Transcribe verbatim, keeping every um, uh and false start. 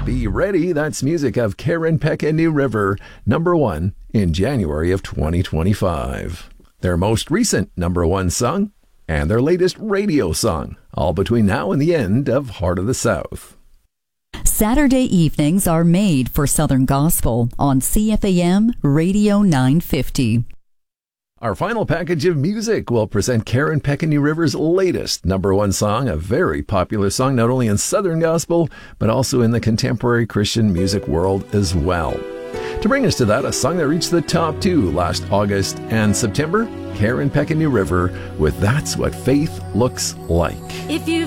Be ready. That's music of Karen Peck and New River, number one in January of twenty twenty-five. Their most recent number one song and their latest radio song, all between now and the end of Heart of the South. Saturday evenings are made for Southern Gospel on C F A M Radio nine fifty. Our final package of music will present Karen Peck and New River's latest number one song, a very popular song not only in Southern Gospel, but also in the contemporary Christian music world as well. To bring us to that, a song that reached the top two last August and September, Karen Peck and New River with That's What Faith Looks Like. If you've